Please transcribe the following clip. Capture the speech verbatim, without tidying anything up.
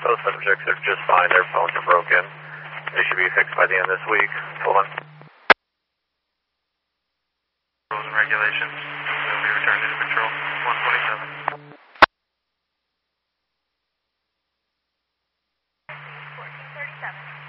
Those subjects are just fine. Their phones are broken. They should be fixed by the end of this week. Hold on. Rules and regulations. They'll be returned into patrol. one twenty-seven. fourteen thirty-seven.